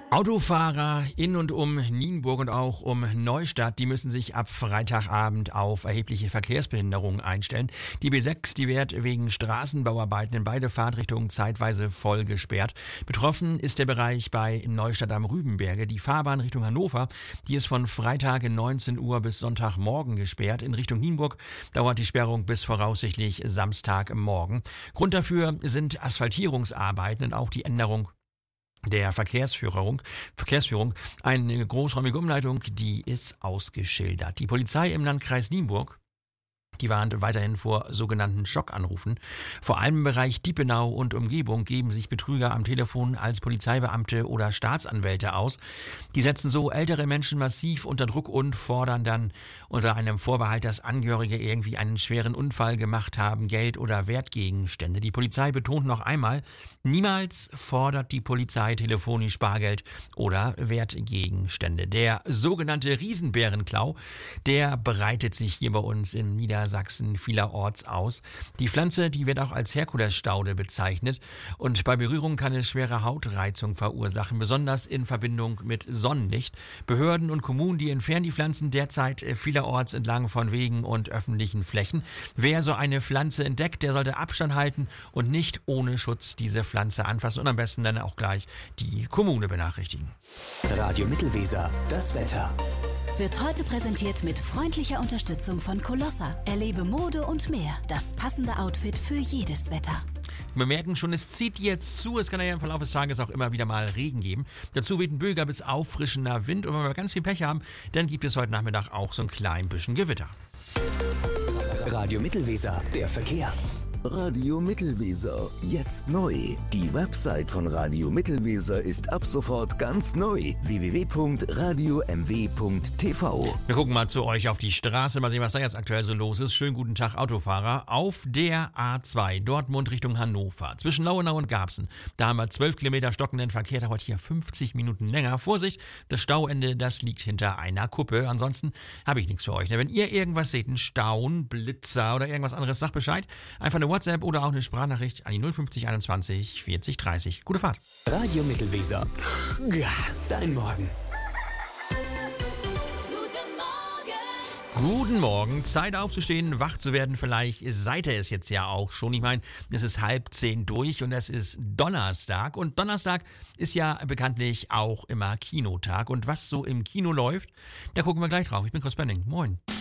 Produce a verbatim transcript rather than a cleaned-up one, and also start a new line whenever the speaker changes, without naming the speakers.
Autofahrer in und um Nienburg und auch um Neustadt, die müssen sich ab Freitagabend auf erhebliche Verkehrsbehinderungen einstellen. Die B sechs, die wird wegen Straßenbauarbeiten in beide Fahrtrichtungen zeitweise voll gesperrt. Betroffen ist der Bereich bei Neustadt am Rübenberge. Die Fahrbahn Richtung Hannover, die ist von Freitag neunzehn Uhr bis Sonntagmorgen gesperrt. In Richtung Nienburg dauert die Sperrung bis voraussichtlich Samstagmorgen. Grund dafür sind Asphaltierungsarbeiten und auch die Änderung der Verkehrsführung, Verkehrsführung. Eine großräumige Umleitung, die ist ausgeschildert. Die Polizei im Landkreis Nienburg, die warnt weiterhin vor sogenannten Schockanrufen. Vor allem im Bereich Diepenau und Umgebung geben sich Betrüger am Telefon als Polizeibeamte oder Staatsanwälte aus. Die setzen so ältere Menschen massiv unter Druck und fordern dann unter einem Vorbehalt, dass Angehörige irgendwie einen schweren Unfall gemacht haben, Geld oder Wertgegenstände. Die Polizei betont noch einmal, niemals fordert die Polizei telefonisch Bargeld oder Wertgegenstände. Der sogenannte Riesenbärenklau, der breitet sich hier bei uns in Niedersachsen vielerorts aus. Die Pflanze, die wird auch als Herkulesstaude bezeichnet und bei Berührung kann es schwere Hautreizung verursachen, besonders in Verbindung mit Sonnenlicht. Behörden und Kommunen, die entfernen die Pflanzen derzeit vielerorts entlang von Wegen und öffentlichen Flächen. Wer so eine Pflanze entdeckt, der sollte Abstand halten und nicht ohne Schutz diese Pflanze anfassen und am besten dann auch gleich die Kommune benachrichtigen.
Radio Mittelweser, das Wetter.
Wird heute präsentiert mit freundlicher Unterstützung von Colossa. Erlebe Mode und mehr. Das passende Outfit für jedes Wetter.
Wir merken schon, es zieht jetzt zu. Es kann ja im Verlauf des Tages auch immer wieder mal Regen geben. Dazu weht ein böiger bis auffrischender Wind. Und wenn wir ganz viel Pech haben, dann gibt es heute Nachmittag auch so ein klein bisschen Gewitter.
Radio Mittelweser, der Verkehr.
Radio Mittelweser, jetzt neu. Die Website von Radio Mittelweser ist ab sofort ganz neu. w w w punkt radio m w punkt t v.
Wir gucken mal zu euch auf die Straße, mal sehen, was da jetzt aktuell so los ist. Schönen guten Tag, Autofahrer. Auf der A zwei, Dortmund Richtung Hannover, zwischen Lauenau und Garbsen. Da haben wir zwölf Kilometer stockenden Verkehr, dauert hier fünfzig Minuten länger. Vorsicht, das Stauende, das liegt hinter einer Kuppe. Ansonsten habe ich nichts für euch. Wenn ihr irgendwas seht, einen Stau, einen Blitzer oder irgendwas anderes, sagt Bescheid. Einfach eine WhatsApp oder auch eine Sprachnachricht an die null fünfzig einundzwanzig vierzig dreißig. Gute Fahrt.
Radio Mittelweser. Ja, dein Morgen.
Guten Morgen, Zeit aufzustehen, wach zu werden, vielleicht seid ihr es jetzt ja auch schon. Ich meine, es ist halb zehn durch und es ist Donnerstag und Donnerstag ist ja bekanntlich auch immer Kinotag und was so im Kino läuft, da gucken wir gleich drauf. Ich bin Chris Benning, moin.